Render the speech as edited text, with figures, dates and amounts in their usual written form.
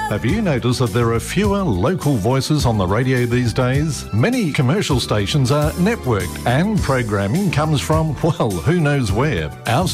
Have you noticed that there are fewer local voices on the radio these days? Many commercial stations are networked and programming comes from, well, who knows where. Our